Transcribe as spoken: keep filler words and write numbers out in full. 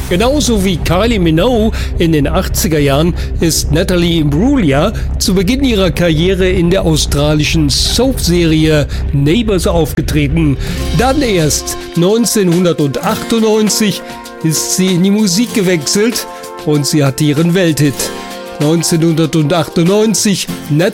Genauso wie Kylie Minogue in den achtziger Jahren ist Natalie Imbruglia zu Beginn ihrer Karriere in der australischen Soap-Serie Neighbours aufgetreten. Dann erst neunzehnhundertachtundneunzig ist sie in die Musik gewechselt und sie hatte ihren Welthit. neunzehnhundertachtundneunzig Nat